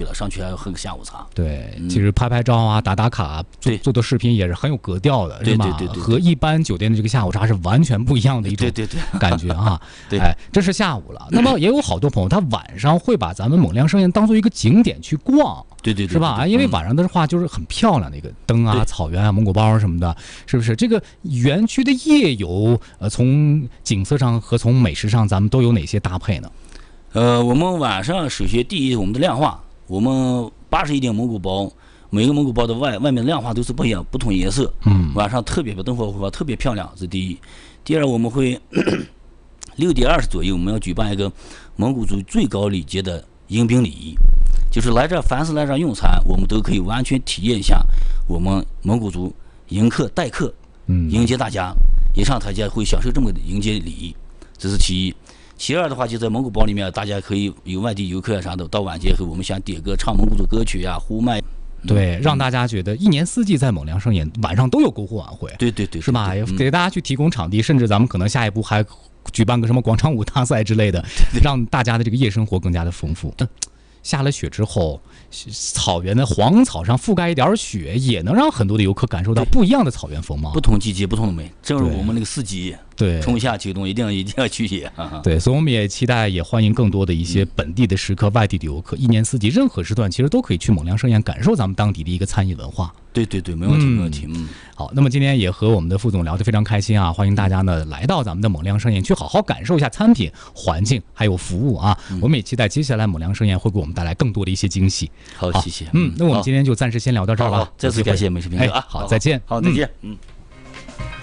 了，上去还要喝个下午茶。 对，其实拍拍照啊、打打卡、做做视频也是很有格调的，是吧？ 对， 和一般酒店的这个下午茶是完全不一样的一种感觉啊。 对， 哎，这是下午了。那么也有好多朋友，他晚上会把咱们蒙亮盛宴当做一个景点去逛。 对， 是吧？因为晚上的话就是很漂亮的一个灯啊、草原啊、蒙古包什么的，是不是？这个园区的夜游，从景色上和从美食上，咱们都有哪些搭配呢？ 我们晚上首先第一，我们的亮化，我们81顶蒙古包，每个蒙古包的外面的亮化都是不一样、不同颜色。晚上特别灯火辉煌，特别漂亮，这是第一。第二，我们会6点20左右，我们要举办一个蒙古族最高礼节的迎宾礼仪。就是凡是来这用餐，我们都可以完全体验一下我们蒙古族迎客待客，迎接大家，一上台阶会享受这么迎接礼仪，这是其一。其二的话，就在蒙古包里面，大家可以有外地游客啊啥的，到晚节后我们想点歌唱蒙古族歌曲啊，呼麦。 对，让大家觉得一年四季在蒙亮盛宴晚上都有篝火晚会。 对， 是吧？也给大家去提供场地，甚至咱们可能下一步还举办个什么广场舞大赛之类的，让大家的这个夜生活更加的丰富。下了雪之后，草原的黄草上覆盖一点雪，也能让很多的游客感受到不一样的草原风貌。 不同季节不同的美，正如我们那个四季， 对， 春夏秋冬一定要去野。 对，所以我们也期待，也欢迎更多的一些本地的食客、外地的游客，一年四季任何时段其实都可以去蒙亮盛宴，感受咱们当地的一个餐饮文化。 对，没问题，没问题。 好，那么今天也和我们的副总聊得非常开心啊！欢迎大家呢来到咱们的蒙亮盛宴，去好好感受一下餐品、环境还有服务啊！我们也期待接下来蒙亮盛宴会给我们带来更多的一些惊喜。 好，谢谢。 那我们今天就暂时先聊到这儿吧。 再次感谢美食评论啊！ 好，再见。 好，再见。